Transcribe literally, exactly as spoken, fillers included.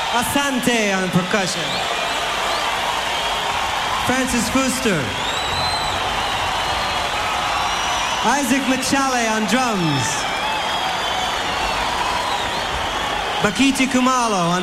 Asante on percussion. Francis Fuster. Isaac Machale on drums. Bakiti Kumalo on